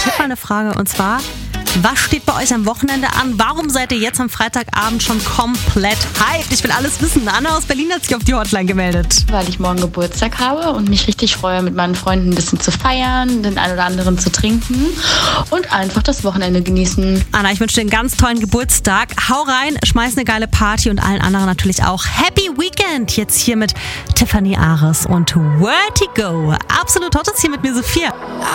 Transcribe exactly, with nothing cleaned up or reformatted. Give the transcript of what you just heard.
ich habe mal eine Frage und zwar, was steht bei euch am Wochenende an? Warum seid ihr jetzt am Freitagabend schon komplett hyped? Ich will alles wissen. Anna aus Berlin hat sich auf die Hotline gemeldet. Weil ich morgen Geburtstag habe und mich richtig freue, mit meinen Freunden ein bisschen zu feiern, den einen oder anderen zu trinken und einfach das Wochenende genießen. Anna, ich wünsche dir einen ganz tollen Geburtstag. Hau rein, schmeiß eine geile Party und allen anderen natürlich auch. Happy Weekend! Jetzt hier mit Tiffany Ares und Where to Go. Absolut Hot ist hier mit mir Sophia.